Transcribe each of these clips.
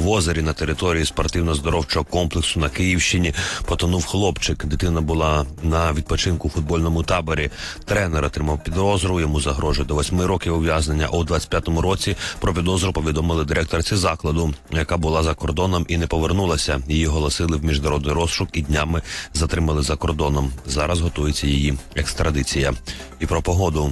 В озері на території спортивно-здоровчого комплексу на Київщині потонув хлопчик. Дитина була на відпочинку у футбольному таборі. Тренер отримав підозру, йому загрожує до 8 років ув'язнення. У 25-му році про підозру повідомили директорці закладу, яка була за кордоном і не повернулася. Її оголосили в міжнародний розшук і днями затримали за кордоном. Зараз готується її екстрадиція. І про погоду.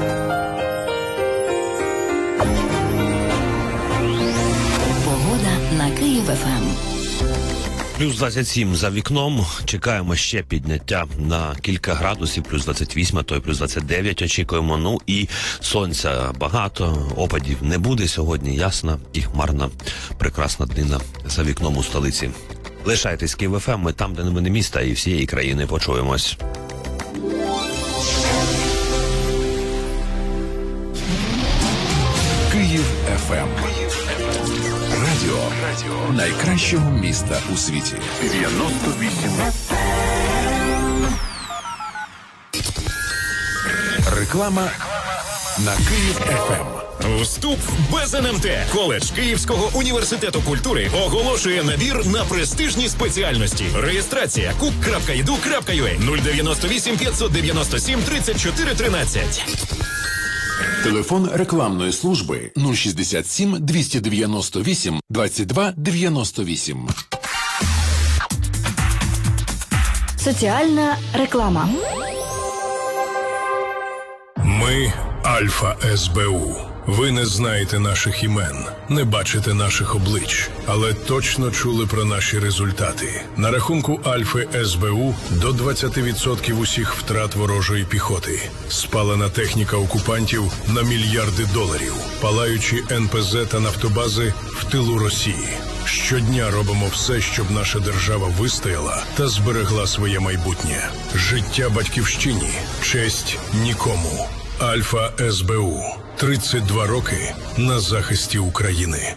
Погода на Київ-ФМ. Плюс 27 за вікном. Чекаємо ще підняття на кілька градусів. Плюс 28, а то й плюс 29 очікуємо. Ну і сонця багато. Опадів не буде сьогодні. Ясна і хмарна, прекрасна днина за вікном у столиці. Лишайтесь Київ-ФМ. Ми там, де новини міста і всієї країни. Почуємось. Київ-ФМ. Радіо найкращого міста у світі. 98. Реклама на Київ-ФМ. Вступ без НМТ. Коледж Київського університету культури оголошує набір на престижні спеціальності. Реєстрація cook.edu.ua 098 597 34 13. Телефон рекламної служби 067 298 22 98. Соціальна реклама. Ми Альфа СБУ. Ви не знаєте наших імен, не бачите наших облич, але точно чули про наші результати. На рахунку Альфи СБУ до 20% усіх втрат ворожої піхоти. Спалена техніка окупантів на мільярди доларів. Палаючі НПЗ та нафтобази в тилу Росії. Щодня робимо все, щоб наша держава вистояла та зберегла своє майбутнє. Життя батьківщині, честь нікому. Альфа СБУ. 32 роки на захисті України.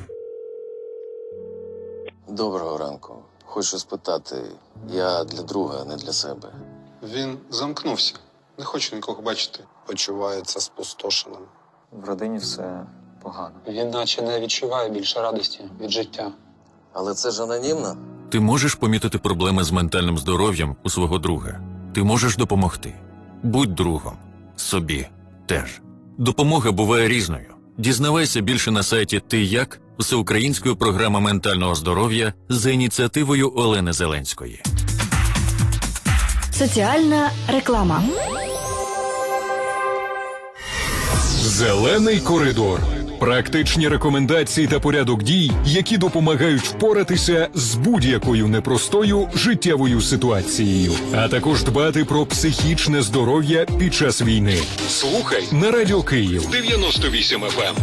Доброго ранку. Хочу спитати, я для друга, а не для себе. Він замкнувся. Не хоче нікого бачити. Почувається спустошеним. В родині все погано. Він наче не відчуває більше радості від життя. Але це ж анонімно. Ти можеш помітити проблеми з ментальним здоров'ям у свого друга. Ти можеш допомогти. Будь другом. Собі теж. Допомога буває різною. Дізнавайся більше на сайті «Ти як?» всеукраїнської програми ментального здоров'я за ініціативою Олени Зеленської. Соціальна реклама. Зелений коридор. Практичні рекомендації та порядок дій, які допомагають впоратися з будь-якою непростою життєвою ситуацією, а також дбати про психічне здоров'я під час війни. Слухай на Радіо Київ 98 FM.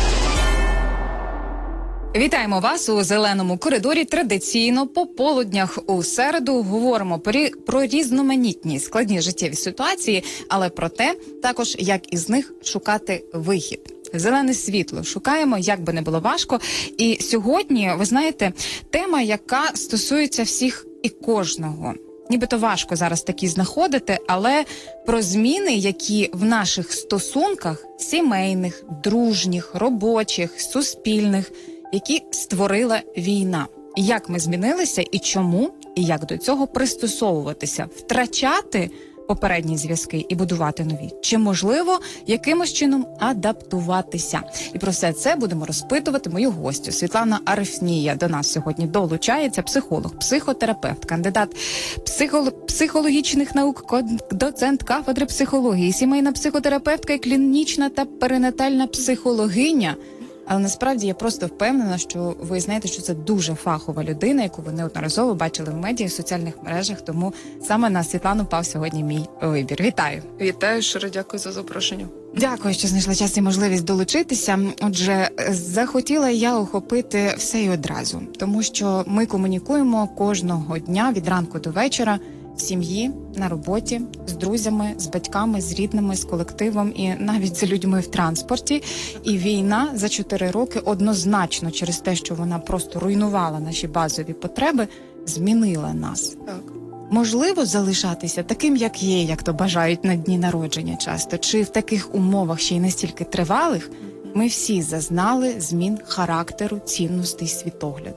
Вітаємо вас у «Зеленому коридорі». Традиційно по полуднях у середу говоримо про різноманітні складні життєві ситуації, але про те також, як із них шукати вихід. Зелене світло шукаємо, як би не було важко. І сьогодні, ви знаєте, тема, яка стосується всіх і кожного. Нібито важко зараз такі знаходити, але про зміни, які в наших стосунках, сімейних, дружніх, робочих, суспільних, які створила війна. Як ми змінилися і чому, і як до цього пристосовуватися, втрачати попередні зв'язки і будувати нові? Чи можливо якимось чином адаптуватися? І про все це будемо розпитувати мою гостю. Світлана Арифнія до нас сьогодні долучається, психолог, психотерапевт, кандидат психологічних наук, доцент кафедри психології, сімейна психотерапевтка і клінічна та перинатальна психологиня. Але насправді я просто впевнена, що ви знаєте, що це дуже фахова людина, яку ви неодноразово бачили в медіа, в соціальних мережах, тому саме на Світлану пав сьогодні мій вибір. Вітаю! Вітаю, щиро дякую за запрошення. Дякую, що знайшла час і можливість долучитися. Отже, захотіла я охопити все і одразу, тому що ми комунікуємо кожного дня від ранку до вечора в сім'ї, на роботі, з друзями, з батьками, з рідними, з колективом і навіть з людьми в транспорті. І війна за 4 роки однозначно через те, що вона просто руйнувала наші базові потреби, змінила нас. Так. Можливо залишатися таким, як є, як то бажають на дні народження часто, чи в таких умовах ще й настільки тривалих, ми всі зазнали змін характеру, цінностей, світогляду.